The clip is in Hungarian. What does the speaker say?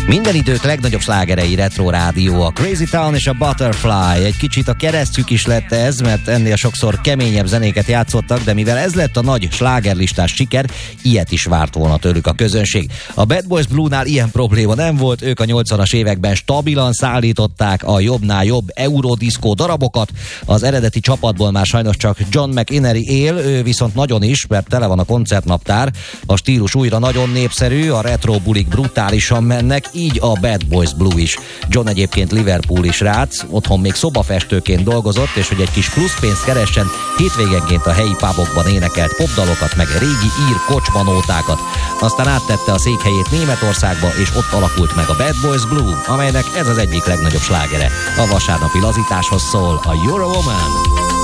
Minden idők legnagyobb slágerei Retro Rádió, a Crazy Town és a Butterfly. Egy kicsit a keresztjük is lett ez, mert ennél sokszor keményebb zenéket játszottak, de mivel ez lett a nagy slágerlistás siker, ilyet is várt volna tőlük a közönség. A Bad Boys Blue-nál ilyen probléma nem volt, ők a 80-as években stabilan szállították a jobbnál jobb eurodiszkó darabokat. Az eredeti csapatból már sajnos csak John McInerney él, ő viszont nagyon is, mert tele van a koncertnaptár. A stílus újra nagyon népszerű, a retro bulik brutálisan mennek, így a Bad Boys Blue is. John egyébként liverpooli srác, otthon még szobafestőként dolgozott, és hogy egy kis pluszpénzt keressen, hétvégenként a helyi pubokban énekelt popdalokat, meg régi ír kocsmanótákat. Aztán áttette a székhelyét Németországba, és ott alakult meg a Bad Boys Blue, amelynek ez az egyik legnagyobb slágere. A vasárnapi lazításhoz szól a You're a Woman.